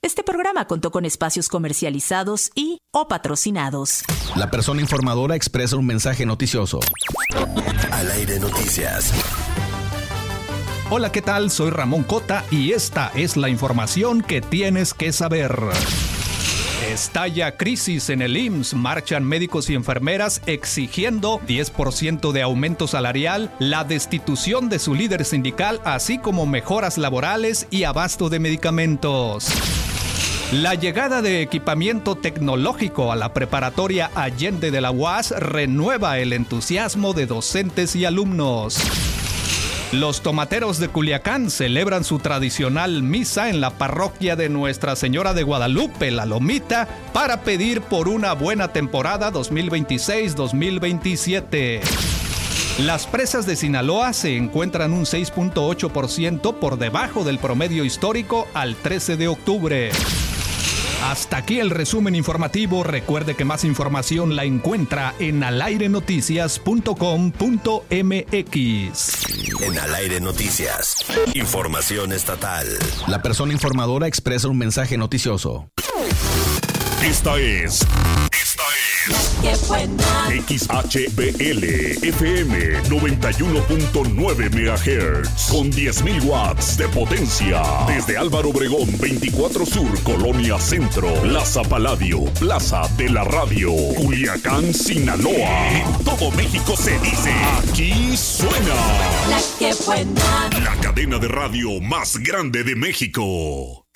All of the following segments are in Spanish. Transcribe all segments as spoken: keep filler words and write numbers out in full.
Este programa contó con espacios comercializados y o patrocinados. La persona informadora expresa un mensaje noticioso. Al aire noticias. Hola, ¿qué tal? Soy Ramón Cota y esta es la información que tienes que saber. Estalla crisis en el I M S S, marchan médicos y enfermeras exigiendo diez por ciento de aumento salarial, la destitución de su líder sindical, así como mejoras laborales y abasto de medicamentos. La llegada de equipamiento tecnológico a la preparatoria Allende de la U A S renueva el entusiasmo de docentes y alumnos. Los tomateros de Culiacán celebran su tradicional misa en la parroquia de Nuestra Señora de Guadalupe, La Lomita, para pedir por una buena temporada dos mil veintiséis dos mil veintisiete. Las presas de Sinaloa se encuentran un seis punto ocho por ciento por debajo del promedio histórico al trece de octubre. Hasta aquí el resumen informativo. Recuerde que más información la encuentra en al aire noticias punto com punto m x. En Al Aire Noticias, información estatal. La persona informadora expresa un mensaje noticioso. Esta es... Esta es... ¡Qué buena! X H B L F M noventa y uno punto nueve megahertz con diez mil watts de potencia. Desde Álvaro Obregón veinticuatro Sur, Colonia Centro, Plaza Paladio, Plaza de la Radio, Culiacán, Sinaloa. En todo México se dice, aquí suena ¡La que buena! la cadena de radio más grande de México.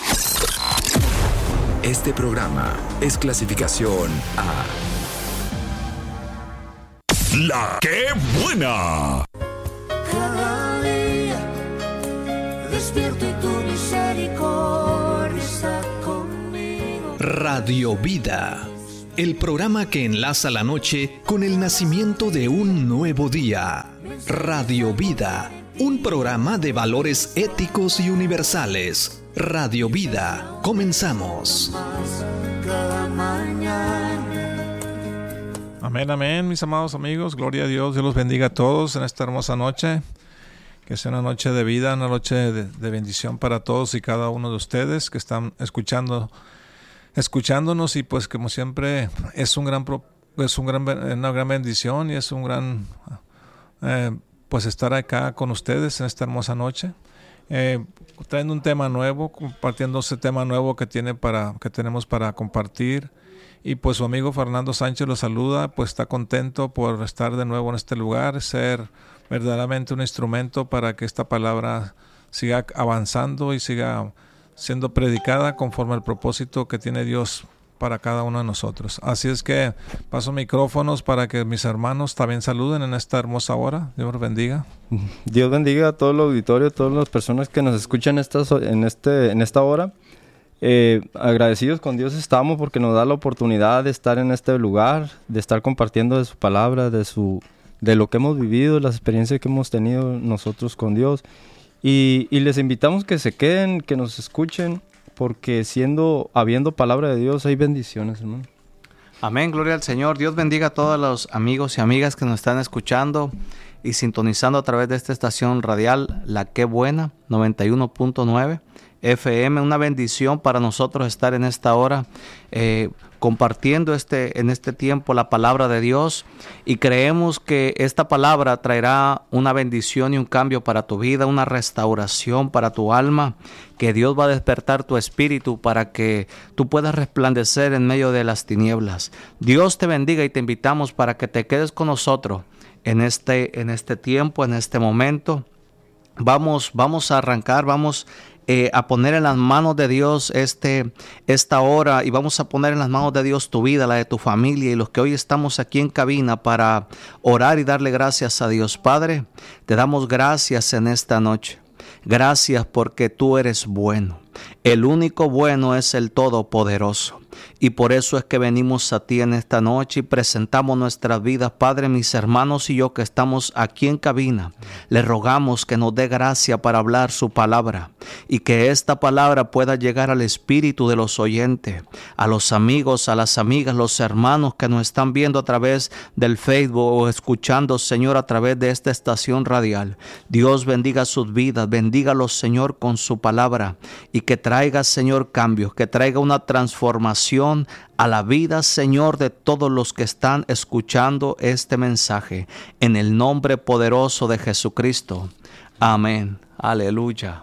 Este programa es clasificación A. La que buena. Cada día despierto y tu misericordia está conmigo. Radio Vida, el programa que enlaza la noche con el nacimiento de un nuevo día. Radio Vida, un programa de valores éticos y universales. Radio Vida, comenzamos. Cada mañana. Amén, amén, mis amados amigos. Gloria a Dios. Dios los bendiga a todos en esta hermosa noche. Que sea una noche de vida, una noche de, de bendición para todos y cada uno de ustedes que están escuchando, escuchándonos. Y pues como siempre es un gran, es un gran, una gran bendición y es un gran, eh, pues estar acá con ustedes en esta hermosa noche. Eh, trayendo un tema nuevo, compartiendo ese tema nuevo que tiene para, que tenemos para compartir. Y pues su amigo Fernando Sánchez lo saluda, pues está contento por estar de nuevo en este lugar, ser verdaderamente un instrumento para que esta palabra siga avanzando y siga siendo predicada conforme al propósito que tiene Dios para cada uno de nosotros. Así es que paso micrófonos para que mis hermanos también saluden en esta hermosa hora. Dios los bendiga. Dios bendiga a todo el auditorio, a todas las personas que nos escuchan esta, en, este, en esta hora. Eh, agradecidos con Dios estamos porque nos da la oportunidad de estar en este lugar, de estar compartiendo de su palabra, de, su, de lo que hemos vivido, las experiencias que hemos tenido nosotros con Dios. Y, y les invitamos que se queden, que nos escuchen, porque siendo, habiendo palabra de Dios hay bendiciones, hermano. Amén, gloria al Señor. Dios bendiga a todos los amigos y amigas que nos están escuchando y sintonizando a través de esta estación radial, La Que Buena, noventa y uno punto nueve F M. Una bendición para nosotros estar en esta hora eh, compartiendo este, en este tiempo la palabra de Dios, y creemos que esta palabra traerá una bendición y un cambio para tu vida, una restauración para tu alma, que Dios va a despertar tu espíritu para que tú puedas resplandecer en medio de las tinieblas. Dios te bendiga y te invitamos para que te quedes con nosotros en este, en este tiempo, en este momento. Vamos, vamos a arrancar, vamos Eh, a poner en las manos de Dios este, esta hora, y vamos a poner en las manos de Dios tu vida, la de tu familia y los que hoy estamos aquí en cabina para orar y darle gracias a Dios. Padre, te damos gracias en esta noche. Gracias porque tú eres bueno. El único bueno es el Todopoderoso. Y por eso es que venimos a ti en esta noche y presentamos nuestras vidas. Padre, mis hermanos y yo que estamos aquí en cabina, le rogamos que nos dé gracia para hablar su palabra y que esta palabra pueda llegar al espíritu de los oyentes, a los amigos, a las amigas, los hermanos que nos están viendo a través del Facebook o escuchando, Señor, a través de esta estación radial. Dios bendiga sus vidas, bendígalos, Señor, con su palabra y que traiga, Señor, cambios, que traiga una transformación a la vida, Señor, de todos los que están escuchando este mensaje. En el nombre poderoso de Jesucristo. Amén. Aleluya.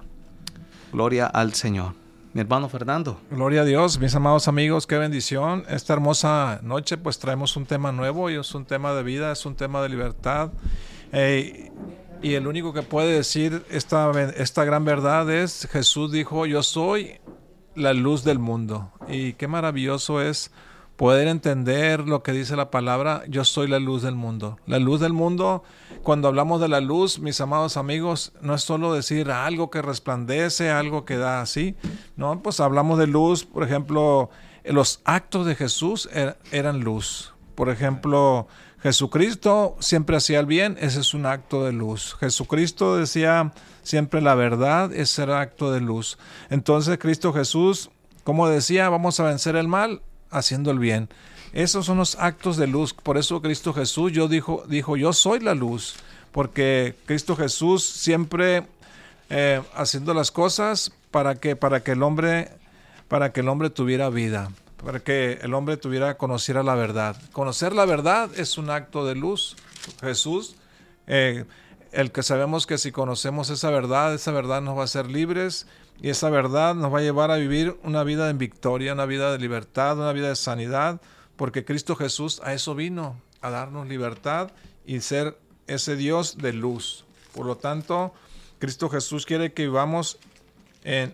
Gloria al Señor. Mi hermano Fernando. Gloria a Dios, mis amados amigos, qué bendición. Esta hermosa noche pues traemos un tema nuevo y es un tema de vida, es un tema de libertad. Eh, y el único que puede decir esta, esta gran verdad es: Jesús dijo, yo soy la luz del mundo. Y qué maravilloso es poder entender lo que dice la palabra, yo soy la luz del mundo. La luz del mundo, cuando hablamos de la luz, mis amados amigos, no es solo decir algo que resplandece, algo que da así. No, pues hablamos de luz, por ejemplo, los actos de Jesús er, eran luz. Por ejemplo, Jesucristo siempre hacía el bien, ese es un acto de luz. Jesucristo decía siempre la verdad, ese era acto de luz. Entonces Cristo Jesús, como decía, vamos a vencer el mal haciendo el bien. Esos son los actos de luz. Por eso Cristo Jesús yo dijo, dijo yo soy la luz, porque Cristo Jesús siempre eh, haciendo las cosas para que, para que el hombre, para que el hombre tuviera vida, para que el hombre tuviera, conociera la verdad. Conocer la verdad es un acto de luz. Jesús, eh, el que sabemos que si conocemos esa verdad, esa verdad nos va a hacer libres y esa verdad nos va a llevar a vivir una vida en victoria, una vida de libertad, una vida de sanidad, porque Cristo Jesús a eso vino, a darnos libertad y ser ese Dios de luz. Por lo tanto, Cristo Jesús quiere que vivamos en,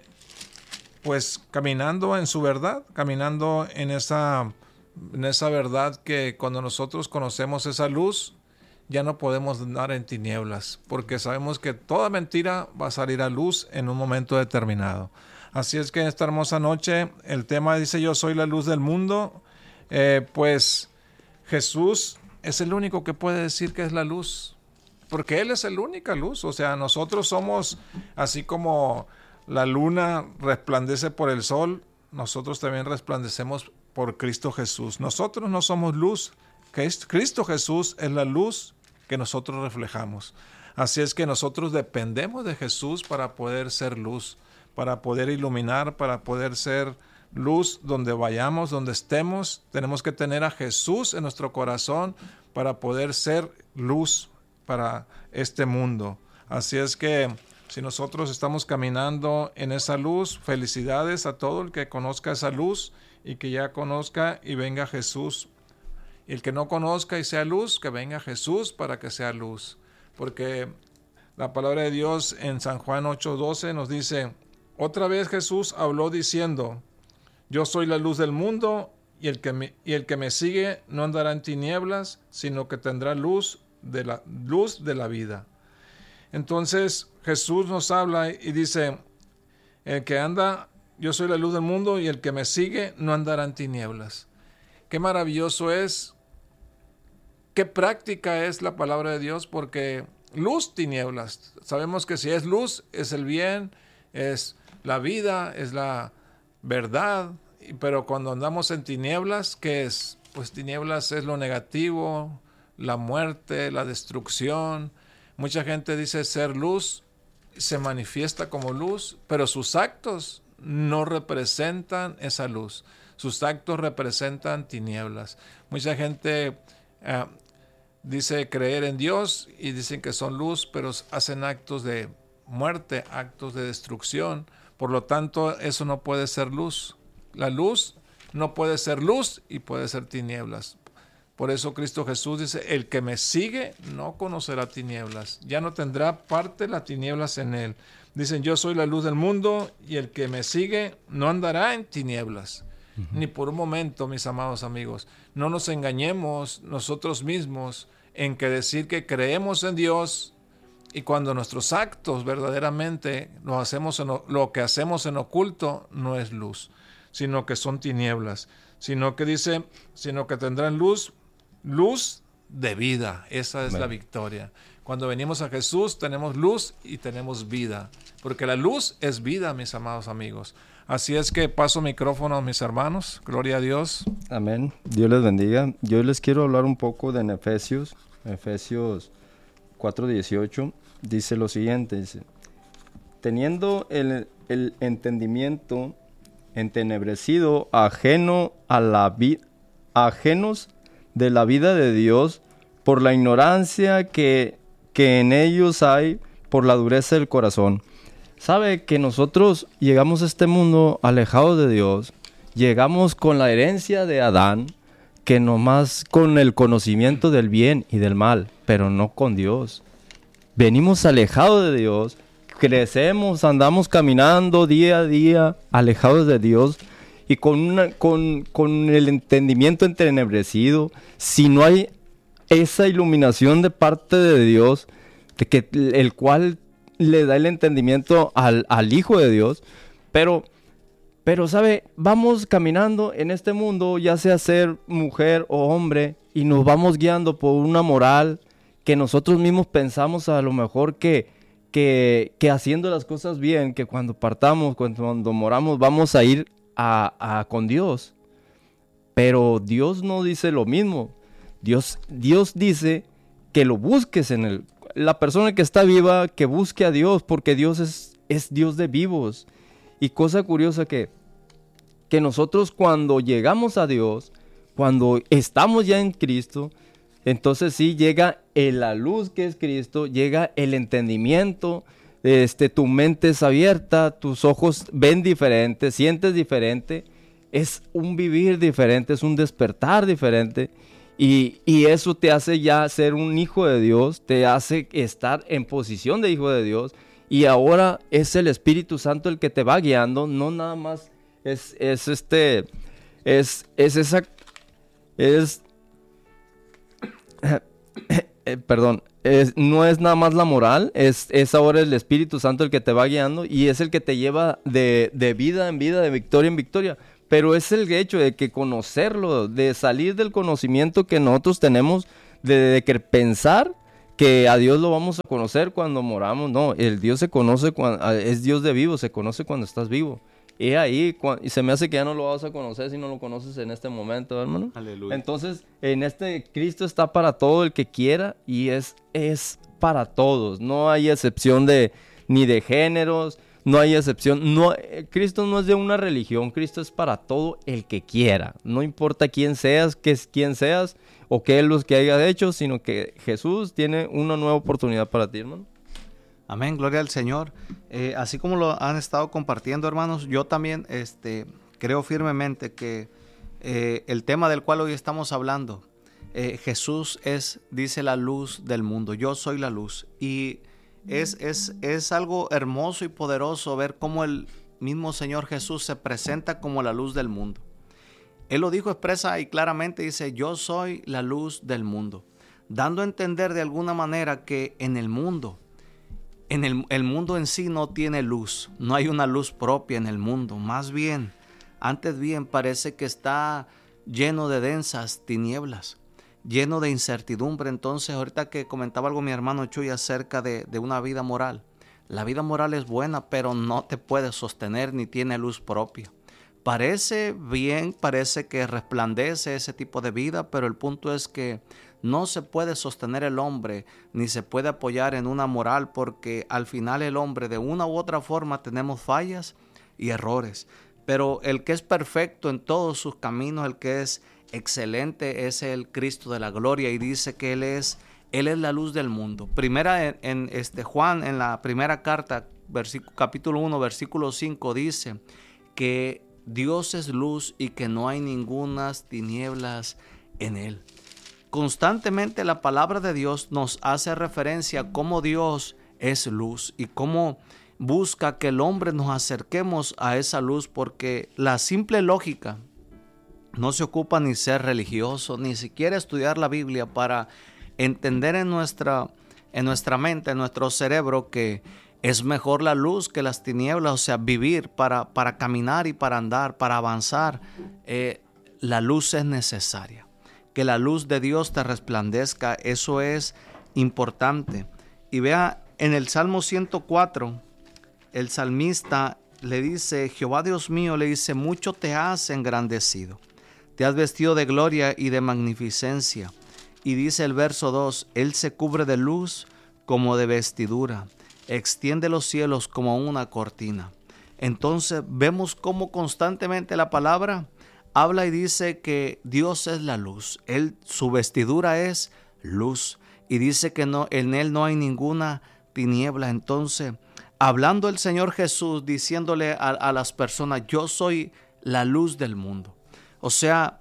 pues caminando en su verdad, caminando en esa, en esa verdad que cuando nosotros conocemos esa luz, ya no podemos andar en tinieblas, porque sabemos que toda mentira va a salir a luz en un momento determinado. Así es que en esta hermosa noche el tema dice yo soy la luz del mundo. Eh, pues Jesús es el único que puede decir que es la luz, porque Él es la única luz. O sea, nosotros somos así como la luna resplandece por el sol, nosotros también resplandecemos por Cristo Jesús. Nosotros no somos luz, Cristo Jesús es la luz que nosotros reflejamos. Así es que nosotros dependemos de Jesús para poder ser luz, para poder iluminar, para poder ser luz donde vayamos, donde estemos. Tenemos que tener a Jesús en nuestro corazón para poder ser luz para este mundo. Así es que si nosotros estamos caminando en esa luz, felicidades a todo el que conozca esa luz y que ya conozca y venga Jesús. Y el que no conozca y sea luz, que venga Jesús para que sea luz. Porque la palabra de Dios en San Juan ocho doce nos dice, otra vez Jesús habló diciendo, yo soy la luz del mundo y el que me, y el que me sigue no andará en tinieblas, sino que tendrá luz de la, luz de la vida. Entonces Jesús nos habla y dice, el que anda, yo soy la luz del mundo y el que me sigue no andará en tinieblas. Qué maravilloso es, qué práctica es la palabra de Dios, porque luz, tinieblas. Sabemos que si es luz, es el bien, es la vida, es la verdad, pero cuando andamos en tinieblas, ¿qué es? Pues tinieblas es lo negativo, la muerte, la destrucción. Mucha gente dice ser luz, se manifiesta como luz, pero sus actos no representan esa luz. Sus actos representan tinieblas. Mucha gente uh, dice creer en Dios y dicen que son luz, pero hacen actos de muerte, actos de destrucción. Por lo tanto, eso no puede ser luz. La luz no puede ser luz y puede ser tinieblas. Por eso Cristo Jesús dice, el que me sigue no conocerá tinieblas. Ya no tendrá parte las tinieblas en él. Dicen, yo soy la luz del mundo y el que me sigue no andará en tinieblas. Uh-huh. Ni por un momento, mis amados amigos. No nos engañemos nosotros mismos en que decir que creemos en Dios y cuando nuestros actos verdaderamente lo, hacemos en, lo que hacemos en oculto no es luz. sino que son tinieblas, sino que dice, sino que tendrán luz, luz de vida. Esa es Amén. La victoria. Cuando venimos a Jesús tenemos luz y tenemos vida, porque la luz es vida, mis amados amigos. Así es que paso micrófono a mis hermanos. Gloria a Dios. Amén. Dios les bendiga. Yo les quiero hablar un poco de en Efesios, Efesios cuatro dieciocho. Dice lo siguiente, dice, teniendo el, el entendimiento entenebrecido, ajeno a la vida, ajenos de la vida de Dios, por la ignorancia que, que en ellos hay, por la dureza del corazón. Sabe que nosotros llegamos a este mundo alejados de Dios, llegamos con la herencia de Adán, que nomás con el conocimiento del bien y del mal, pero no con Dios. Venimos alejados de Dios, crecemos, andamos caminando día a día, alejados de Dios, y con, una, con, con el entendimiento entenebrecido, si no hay esa iluminación de parte de Dios, de que, el cual le da el entendimiento al, al Hijo de Dios, pero, pero sabe, vamos caminando en este mundo, ya sea ser mujer o hombre, y nos vamos guiando por una moral que nosotros mismos pensamos a lo mejor que, que, que haciendo las cosas bien, que cuando partamos, cuando, cuando moramos, vamos a ir a, a, con Dios. Pero Dios no dice lo mismo. Dios, Dios dice que lo busques en el... La persona que está viva, que busque a Dios, porque Dios es, es Dios de vivos. Y cosa curiosa que, que nosotros cuando llegamos a Dios, cuando estamos ya en Cristo, entonces sí llega en la luz que es Cristo, llega el entendimiento, este, tu mente es abierta, tus ojos ven diferente, sientes diferente, es un vivir diferente, es un despertar diferente. Y, y eso te hace ya ser un hijo de Dios, te hace estar en posición de hijo de Dios. Y ahora es el Espíritu Santo el que te va guiando, no nada más es, es este, es, es esa, es, eh, perdón, es, no es nada más la moral, es, es ahora el Espíritu Santo el que te va guiando y es el que te lleva de, de vida en vida, de victoria en victoria. Pero es el hecho de que conocerlo, de salir del conocimiento que nosotros tenemos, de, de que pensar que a Dios lo vamos a conocer cuando moramos. No, el Dios se conoce, cuando, es Dios de vivo, se conoce cuando estás vivo. Y ahí, y se me hace que ya no lo vas a conocer si no lo conoces en este momento, hermano. Aleluya. Entonces, en este Cristo está para todo el que quiera y es, es para todos. No hay excepción de ni de géneros. No hay excepción, no, Cristo no es de una religión, Cristo es para todo el que quiera. No importa quién seas, qué es quién seas o qué es lo que hayas hecho, sino que Jesús tiene una nueva oportunidad para ti, hermano. Amén, gloria al Señor. Eh, así como lo han estado compartiendo, hermanos, yo también este, creo firmemente que eh, el tema del cual hoy estamos hablando, eh, Jesús es, dice, la luz del mundo. Yo soy la luz y Es, es, es algo hermoso y poderoso ver cómo el mismo Señor Jesús se presenta como la luz del mundo. Él lo dijo expresa y claramente, dice, yo soy la luz del mundo, dando a entender de alguna manera que en el mundo, en el, el mundo en sí no tiene luz, no hay una luz propia en el mundo, más bien, antes bien parece que está lleno de densas tinieblas, lleno de incertidumbre. Entonces, ahorita que comentaba algo mi hermano Chuy acerca de, de una vida moral. La vida moral es buena, pero no te puede sostener ni tiene luz propia. Parece bien, parece que resplandece ese tipo de vida, pero el punto es que no se puede sostener el hombre, ni se puede apoyar en una moral, porque al final el hombre de una u otra forma tenemos fallas y errores. Pero el que es perfecto en todos sus caminos, el que es excelente es el Cristo de la gloria y dice que Él es, Él es la luz del mundo. Primera en, en este Juan, en la primera carta, capítulo uno, versículo cinco, dice que Dios es luz y que no hay ningunas tinieblas en Él. Constantemente la palabra de Dios nos hace referencia a cómo Dios es luz y cómo busca que el hombre nos acerquemos a esa luz, porque la simple lógica no se ocupa ni ser religioso, ni siquiera estudiar la Biblia para entender en nuestra, en nuestra mente, en nuestro cerebro, que Es mejor la luz que las tinieblas, o sea, vivir para, para caminar y para andar, para avanzar. Eh, la luz es necesaria. Que la luz de Dios te resplandezca, eso es importante. Y vea, en el Salmo ciento cuatro, el salmista le dice, Jehová Dios mío, le dice, mucho te has engrandecido. Te has vestido de gloria y de magnificencia. Y dice el verso dos, Él se cubre de luz como de vestidura, extiende los cielos como una cortina. Entonces vemos cómo constantemente la palabra habla y dice que Dios es la luz. Él, su vestidura es luz. Y dice que no, en Él no hay ninguna tiniebla. Entonces, hablando el Señor Jesús, diciéndole a, a las personas, yo soy la luz del mundo. O sea,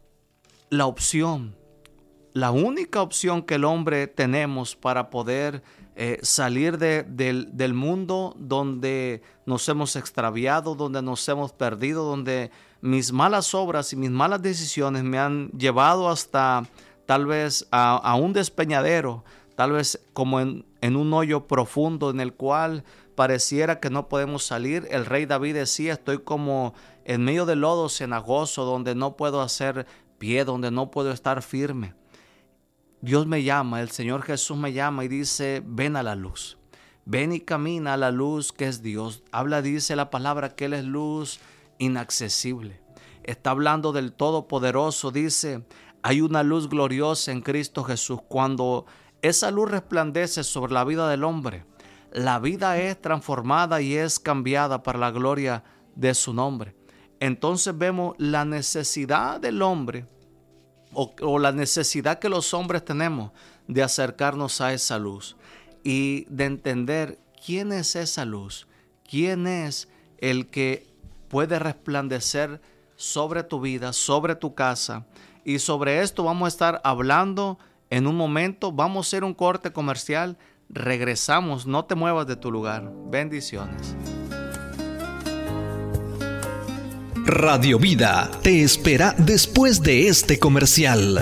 la opción, la única opción que el hombre tenemos para poder eh, salir de, de, del mundo donde nos hemos extraviado, donde nos hemos perdido, donde mis malas obras y mis malas decisiones me han llevado hasta tal vez a, a un despeñadero, tal vez como en, en un hoyo profundo en el cual pareciera que no podemos salir. El rey David decía, estoy como en medio del lodo cenagoso, donde no puedo hacer pie, donde no puedo estar firme. Dios me llama, el Señor Jesús me llama y dice, ven a la luz. Ven y camina a la luz que es Dios. Habla, dice la palabra, que Él es luz inaccesible. Está hablando del Todopoderoso. Dice, hay una luz gloriosa en Cristo Jesús. Cuando esa luz resplandece sobre la vida del hombre, la vida es transformada y es cambiada para la gloria de su nombre. Entonces vemos la necesidad del hombre o, o la necesidad que los hombres tenemos de acercarnos a esa luz y de entender quién es esa luz, quién es el que puede resplandecer sobre tu vida, sobre tu casa. Y sobre esto vamos a estar hablando en un momento. Vamos a hacer un corte comercial. Regresamos, no te muevas de tu lugar. Bendiciones. Radio Vida te espera después de este comercial.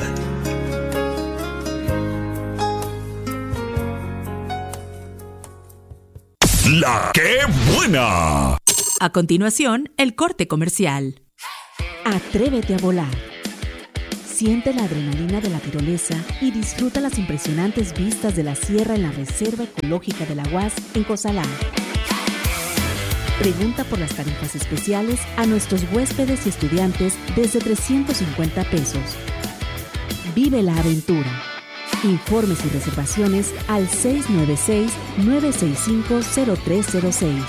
La ¡Qué buena! A continuación, el corte comercial. Atrévete a volar. Siente la adrenalina de la tirolesa y disfruta las impresionantes vistas de la sierra en la Reserva Ecológica de la U A S en Cozalá. Pregunta por las tarifas especiales a nuestros huéspedes y estudiantes desde trescientos cincuenta pesos. Vive la aventura. Informes y reservaciones al seis nueve seis, nueve seis cinco, cero tres cero seis.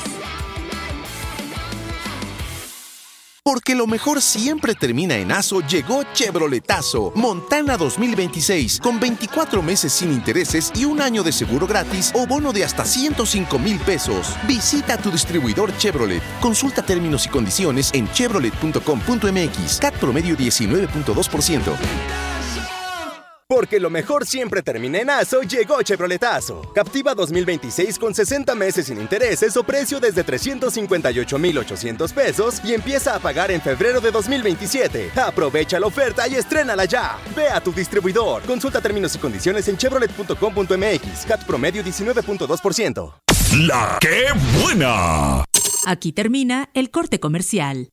Porque lo mejor siempre termina en Aso, llegó Chevroletazo. Montana dos mil veintiséis, con veinticuatro meses sin intereses y un año de seguro gratis o bono de hasta ciento cinco mil pesos. Visita tu distribuidor Chevrolet. Consulta términos y condiciones en chevrolet punto com punto m x. C A T promedio diecinueve punto dos por ciento. Porque lo mejor siempre termina en Aso, llegó Chevroletazo. Captiva dos mil veintiséis con sesenta meses sin intereses o precio desde trescientos cincuenta y ocho mil ochocientos pesos y empieza a pagar en febrero de dos mil veintisiete. Aprovecha la oferta y estrénala ya. Ve a tu distribuidor. Consulta términos y condiciones en chevrolet punto com punto m x. C A T promedio diecinueve punto dos por ciento. La ¡Qué buena! Aquí termina el corte comercial.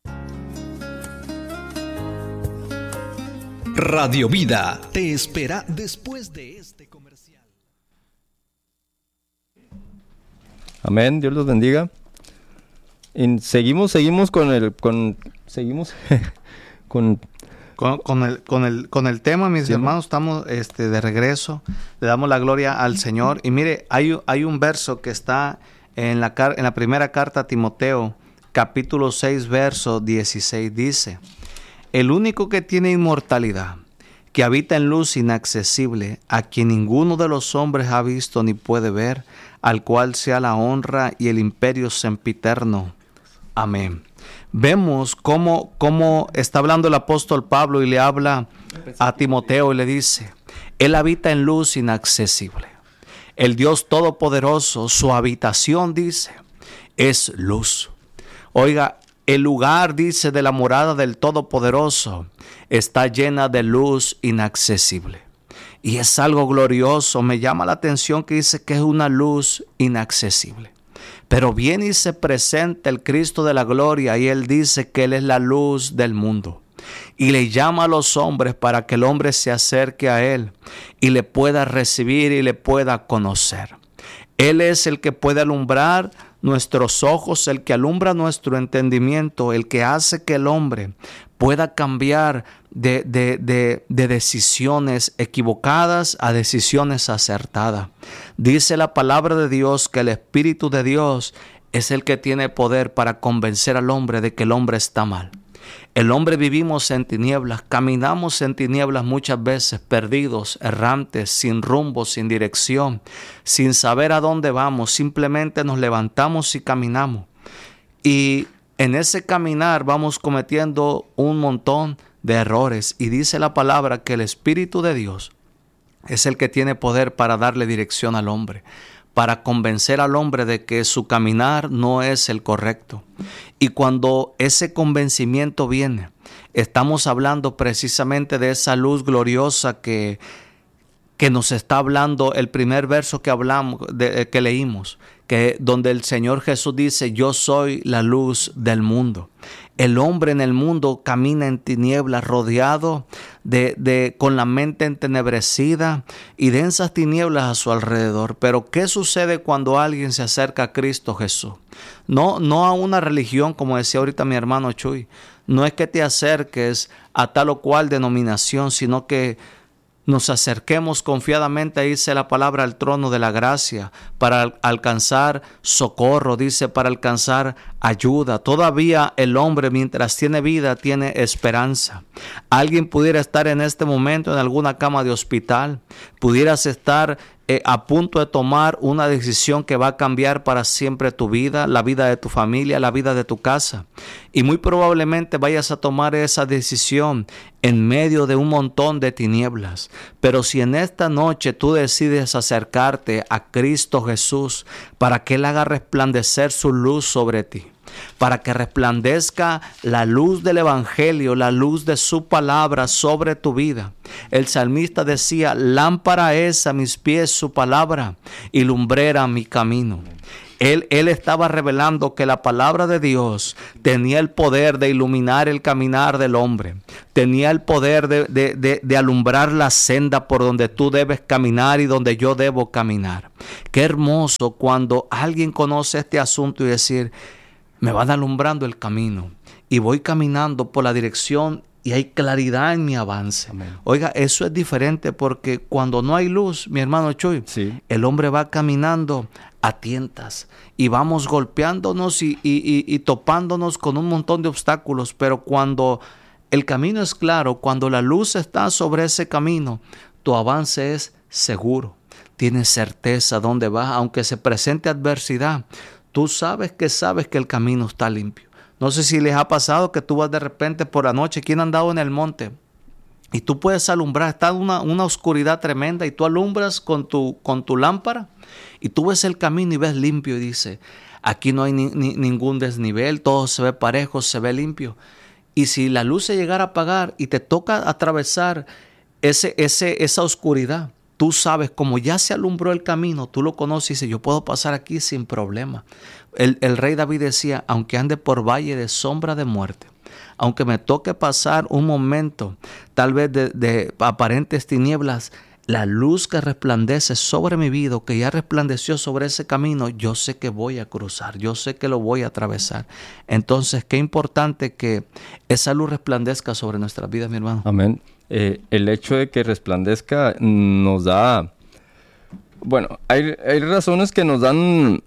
Radio Vida te espera después de este comercial. Amén, Dios los bendiga. Y seguimos, seguimos con el, con, seguimos con, con, con el, con el, con el tema, mis ¿sí, hermanos? Estamos, este, de regreso. Le damos la gloria al Señor. Y mire, hay, hay un verso que está en la, en la primera carta a Timoteo, capítulo seis, verso dieciséis. Dice: el único que tiene inmortalidad, que habita en luz inaccesible, a quien ninguno de los hombres ha visto ni puede ver, al cual sea la honra y el imperio sempiterno. Amén. Vemos cómo, cómo está hablando el apóstol Pablo y le habla a Timoteo y le dice, él habita en luz inaccesible. El Dios Todopoderoso, su habitación, dice, es luz. Oiga, el lugar, dice, de la morada del Todopoderoso está llena de luz inaccesible. Y es algo glorioso. Me llama la atención que dice que es una luz inaccesible. Pero viene y se presenta el Cristo de la gloria y Él dice que Él es la luz del mundo. Y le llama a los hombres para que el hombre se acerque a Él y le pueda recibir y le pueda conocer. Él es el que puede alumbrar nuestros ojos, el que alumbra nuestro entendimiento, el que hace que el hombre pueda cambiar de, de, de, de decisiones equivocadas a decisiones acertadas. Dice la palabra de Dios que el Espíritu de Dios es el que tiene poder para convencer al hombre de que el hombre está mal. El hombre vivimos en tinieblas, caminamos en tinieblas muchas veces, perdidos, errantes, sin rumbo, sin dirección, sin saber a dónde vamos. Simplemente nos levantamos y caminamos. Y en ese caminar vamos cometiendo un montón de errores. Y dice la palabra que el Espíritu de Dios es el que tiene poder para darle dirección al hombre, para convencer al hombre de que su caminar no es el correcto. Y cuando ese convencimiento viene, estamos hablando precisamente de esa luz gloriosa que, que nos está hablando el primer verso que hablamos, de, que leímos, que donde el Señor Jesús dice: yo soy la luz del mundo. El hombre en el mundo camina en tinieblas, rodeado de, de, con la mente entenebrecida y densas tinieblas a su alrededor. Pero ¿qué sucede cuando alguien se acerca a Cristo Jesús? No, no a una religión, como decía ahorita mi hermano Chuy. No es que te acerques a tal o cual denominación, sino que nos acerquemos confiadamente, dice la palabra, al trono de la gracia para al- alcanzar socorro, dice, para alcanzar ayuda. Todavía el hombre, mientras tiene vida, tiene esperanza. Alguien pudiera estar en este momento en alguna cama de hospital, pudieras estar eh, a punto de tomar una decisión que va a cambiar para siempre tu vida, la vida de tu familia, la vida de tu casa. Y muy probablemente vayas a tomar esa decisión en medio de un montón de tinieblas. Pero si en esta noche tú decides acercarte a Cristo Jesús para que Él haga resplandecer su luz sobre ti, para que resplandezca la luz del Evangelio, la luz de su palabra sobre tu vida. El salmista decía: lámpara es a mis pies su palabra y lumbrera mi camino. Él, él estaba revelando que la palabra de Dios tenía el poder de iluminar el caminar del hombre. Tenía el poder de, de, de, de alumbrar la senda por donde tú debes caminar y donde yo debo caminar. Qué hermoso cuando alguien conoce este asunto y decir: me van alumbrando el camino y voy caminando por la dirección y hay claridad en mi avance. Amén. Oiga, eso es diferente porque cuando no hay luz, mi hermano Chuy, sí, el hombre va caminando a tientas y vamos golpeándonos y, y, y, y topándonos con un montón de obstáculos. Pero cuando el camino es claro, cuando la luz está sobre ese camino, tu avance es seguro. Tienes certeza dónde vas, aunque se presente adversidad. Tú sabes que sabes que el camino está limpio. No sé si les ha pasado que tú vas de repente por la noche, ¿quién ha andado en el monte? Y tú puedes alumbrar, está una, una oscuridad tremenda y tú alumbras con tu, con tu lámpara y tú ves el camino y ves limpio y dices: aquí no hay ni, ni, ningún desnivel, todo se ve parejo, se ve limpio. Y si la luz se llegara a apagar y te toca atravesar ese, ese, esa oscuridad, tú sabes, como ya se alumbró el camino, tú lo conoces y dices: yo puedo pasar aquí sin problema. El, el rey David decía: aunque ande por valle de sombra de muerte, aunque me toque pasar un momento tal vez de, de aparentes tinieblas, la luz que resplandece sobre mi vida, que ya resplandeció sobre ese camino, yo sé que voy a cruzar, yo sé que lo voy a atravesar. Entonces, qué importante que esa luz resplandezca sobre nuestras vidas, mi hermano. Amén. Eh, el hecho de que resplandezca nos da... Bueno, hay, hay razones que nos dan...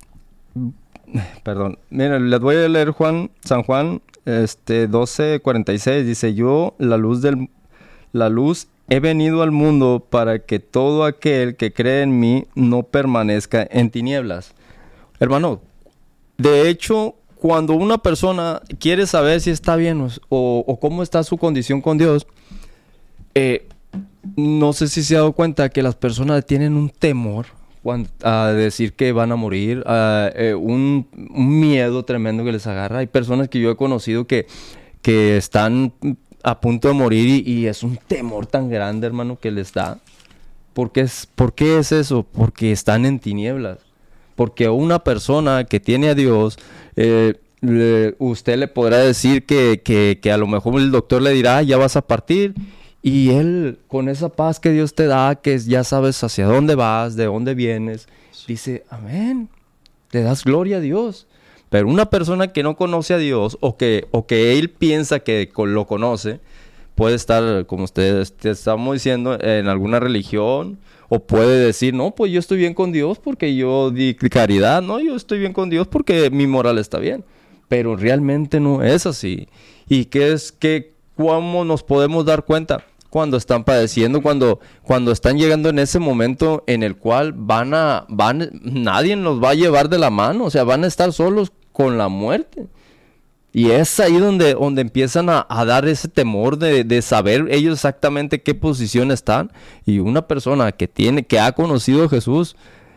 Perdón. Mira, les voy a leer Juan, San Juan este, doce cuarenta y seis. Dice: yo, la luz del, la luz, he venido al mundo para que todo aquel que cree en mí no permanezca en tinieblas. Hermano, de hecho, cuando una persona quiere saber si está bien o, o, o cómo está su condición con Dios, eh, no sé si se ha dado cuenta que las personas tienen un temor cuando, a decir que van a morir, a, eh, un, un miedo tremendo que les agarra. Hay personas que yo he conocido que, que están a punto de morir y, y es un temor tan grande, hermano, que les da. ¿Por qué es, ¿Por qué es eso? Porque están en tinieblas. Porque una persona que tiene a Dios, eh, le, usted le podrá decir que, que, que a lo mejor el doctor le dirá, ya vas a partir. Y él, con esa paz que Dios te da, que ya sabes hacia dónde vas, de dónde vienes, dice, amén, le das gloria a Dios. Pero una persona que no conoce a Dios, o que, o que él piensa que lo conoce, puede estar, como ustedes te estamos diciendo, en alguna religión, o puede decir, no, pues yo estoy bien con Dios porque yo di caridad, no, yo estoy bien con Dios porque mi moral está bien. Pero realmente no es así. ¿Y qué es que, cómo nos podemos dar cuenta? Cuando están padeciendo, cuando, cuando están llegando en ese momento en el cual van a, van, nadie los va a llevar de la mano, o sea, van a estar solos con la muerte. Y es ahí donde, donde empiezan a, a dar ese temor de, de saber ellos exactamente qué posición están. Y una persona que tiene, que ha conocido a Jesús,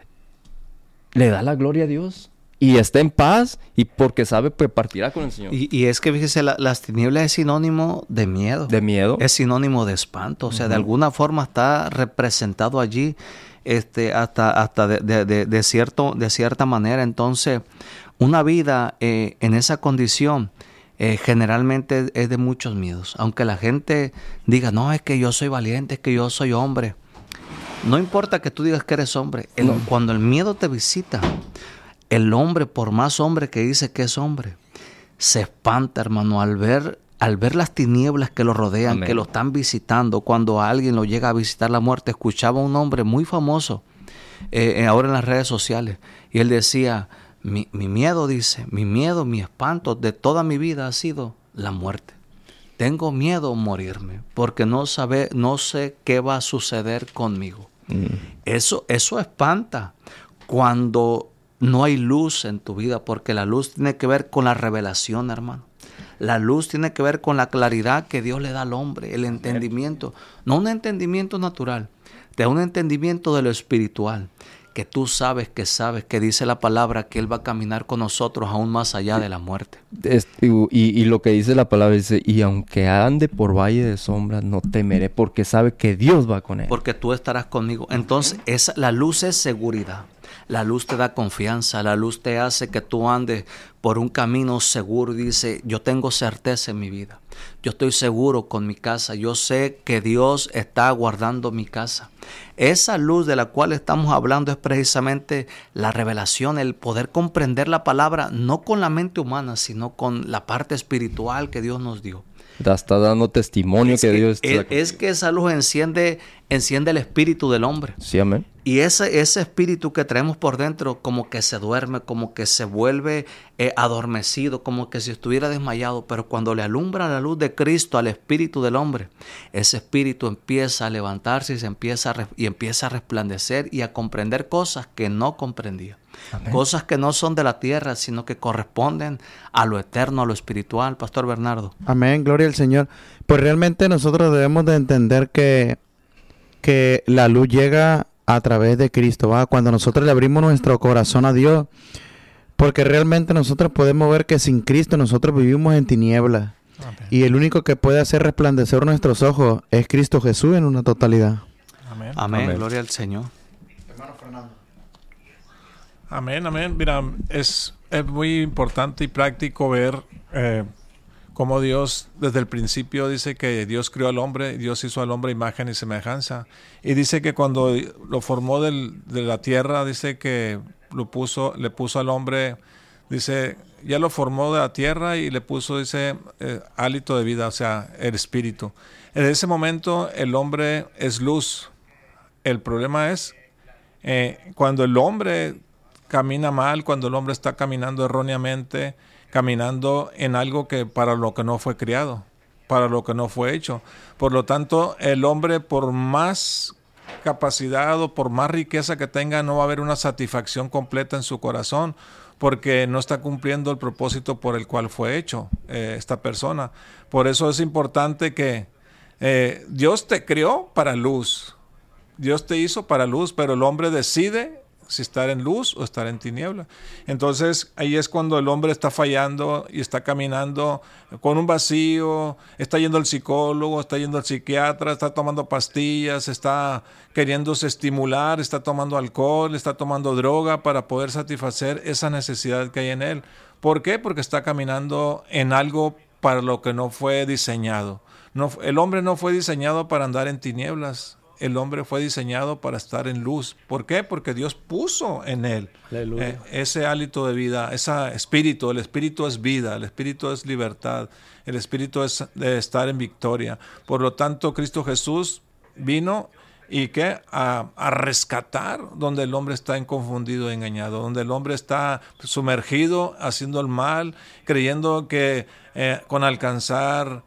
le da la gloria a Dios. Y está en paz, y porque sabe que partirá con el Señor. Y, y es que, fíjese, la, las tinieblas es sinónimo de miedo. De miedo. Es sinónimo de espanto. O sea, uh-huh. de alguna forma está representado allí, este, hasta, hasta de, de, de, de, cierto, de cierta manera. Entonces, una vida eh, en esa condición eh, generalmente es de muchos miedos. Aunque la gente diga, no, es que yo soy valiente, es que yo soy hombre. No importa que tú digas que eres hombre. El, no. Cuando el miedo te visita, el hombre, por más hombre que dice que es hombre, se espanta, hermano, al ver, al ver las tinieblas que lo rodean, Amén. Que lo están visitando. Cuando a alguien lo llega a visitar la muerte, escuchaba a un hombre muy famoso, eh, ahora en las redes sociales, y él decía, mi, mi miedo, dice, mi miedo, mi espanto de toda mi vida ha sido la muerte. Tengo miedo a morirme, porque no sabe, no sé qué va a suceder conmigo. Mm. Eso, eso espanta cuando no hay luz en tu vida, porque la luz tiene que ver con la revelación, hermano. La luz tiene que ver con la claridad que Dios le da al hombre, el entendimiento. No un entendimiento natural, de un entendimiento de lo espiritual, que tú sabes que sabes, que dice la palabra, que Él va a caminar con nosotros aún más allá de la muerte. Es, y, y lo que dice la palabra dice, y aunque ande por valle de sombras, no temeré, porque sabe que Dios va con él. Porque tú estarás conmigo. Entonces, esa, la luz es seguridad. La luz te da confianza, la luz te hace que tú andes por un camino seguro. Dice, yo tengo certeza en mi vida, yo estoy seguro con mi casa, yo sé que Dios está guardando mi casa. Esa luz de la cual estamos hablando es precisamente la revelación, el poder comprender la palabra, no con la mente humana, sino con la parte espiritual que Dios nos dio. Está dando testimonio es que, que Dios está es, es que esa luz enciende, enciende el espíritu del hombre. Sí, amén. Y ese, ese espíritu que traemos por dentro como que se duerme, como que se vuelve eh, adormecido, como que si estuviera desmayado. Pero cuando le alumbra la luz de Cristo al espíritu del hombre, ese espíritu empieza a levantarse y, se empieza, a, y empieza a resplandecer y a comprender cosas que no comprendía. Amén. Cosas que no son de la tierra, sino que corresponden a lo eterno, a lo espiritual. Pastor Bernardo. Amén, gloria al Señor. Pues realmente nosotros debemos de entender que, que la luz llega a través de Cristo, ¿va? Cuando nosotros le abrimos nuestro corazón a Dios, porque realmente nosotros podemos ver que sin Cristo nosotros vivimos en tinieblas. Amén. Y el único que puede hacer resplandecer nuestros ojos es Cristo Jesús en una totalidad. Amén. Amén. Amén. Gloria al Señor. Hermano Fernando. Amén, amén. Mira, es, es muy importante y práctico ver eh, cómo Dios desde el principio dice que Dios creó al hombre, Dios hizo al hombre imagen y semejanza. Y dice que cuando lo formó del, de la tierra, dice que lo puso, le puso al hombre, dice, ya lo formó de la tierra y le puso, dice, eh, hálito de vida, o sea, el espíritu. En ese momento el hombre es luz. El problema es eh, cuando el hombre camina mal, cuando el hombre está caminando erróneamente, caminando en algo que para lo que no fue criado, para lo que no fue hecho. Por lo tanto, el hombre, por más capacidad o por más riqueza que tenga, no va a haber una satisfacción completa en su corazón, porque no está cumpliendo el propósito por el cual fue hecho eh, esta persona. Por eso es importante que eh, Dios te creó para luz, Dios te hizo para luz, pero el hombre decide si estar en luz o estar en tiniebla. Entonces ahí es cuando el hombre está fallando y está caminando con un vacío, está yendo al psicólogo, está yendo al psiquiatra, está tomando pastillas, está queriéndose estimular, está tomando alcohol, está tomando droga para poder satisfacer esa necesidad que hay en él. ¿Por qué? Porque está caminando en algo para lo que no fue diseñado. No, el hombre no fue diseñado para andar en tinieblas. El hombre fue diseñado para estar en luz. ¿Por qué? Porque Dios puso en él eh, ese hálito de vida, ese espíritu. El espíritu es vida, el espíritu es libertad, el espíritu es de estar en victoria. Por lo tanto, Cristo Jesús vino y ¿qué? A, a rescatar donde el hombre está inconfundido, engañado, donde el hombre está sumergido, haciendo el mal, creyendo que eh, con alcanzar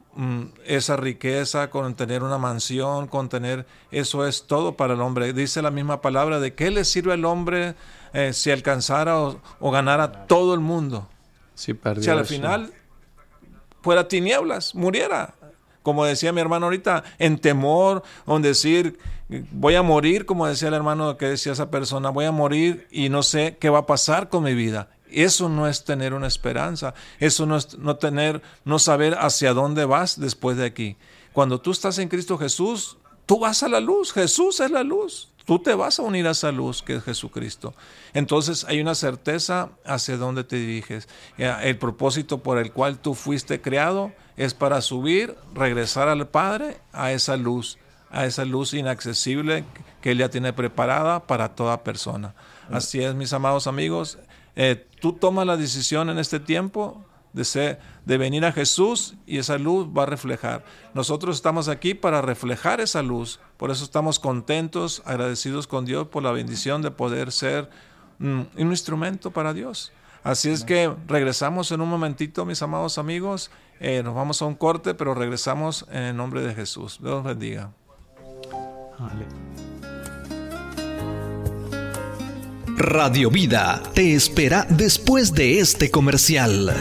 esa riqueza, con tener una mansión, con tener, eso es todo para el hombre. Dice la misma palabra, ¿de qué le sirve al hombre eh, si alcanzara o, o ganara todo el mundo? Sí, perdió, si al sí. final fuera tinieblas, muriera. Como decía mi hermano ahorita, en temor, o decir, voy a morir, como decía el hermano que decía esa persona, voy a morir y no sé qué va a pasar con mi vida. Eso no es tener una esperanza, eso no es no tener, no saber hacia dónde vas después de aquí. Cuando tú estás en Cristo Jesús, tú vas a la luz, Jesús es la luz, tú te vas a unir a esa luz que es Jesucristo. Entonces hay una certeza hacia dónde te diriges. El propósito por el cual tú fuiste creado es para subir, regresar al Padre a esa luz, a esa luz inaccesible que Él ya tiene preparada para toda persona. Así es, mis amados amigos. Eh, tú tomas la decisión en este tiempo de, ser, de venir a Jesús y esa luz va a reflejar. Nosotros estamos aquí para reflejar esa luz, por eso estamos contentos, agradecidos con Dios por la bendición de poder ser mm, un instrumento para Dios. Así es que regresamos en un momentito, mis amados amigos, eh, nos vamos a un corte, pero regresamos en el nombre de Jesús. Dios los bendiga. Amén. Radio Vida te espera después de este comercial.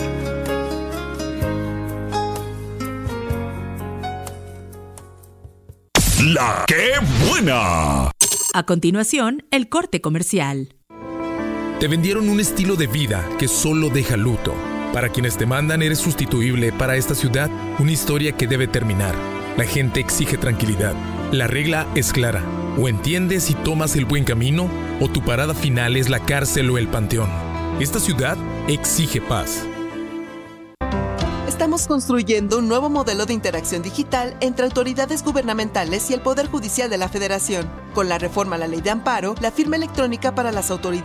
La ¡Qué buena! A continuación, el corte comercial. Te vendieron un estilo de vida que solo deja luto. Para quienes te mandan, eres sustituible. Para esta ciudad, una historia que debe terminar. La gente exige tranquilidad. La regla es clara. O entiendes y tomas el buen camino, o tu parada final es la cárcel o el panteón. Esta ciudad exige paz. Estamos construyendo un nuevo modelo de interacción digital entre autoridades gubernamentales y el Poder Judicial de la Federación. Con la reforma a la Ley de Amparo, la firma electrónica para las autoridades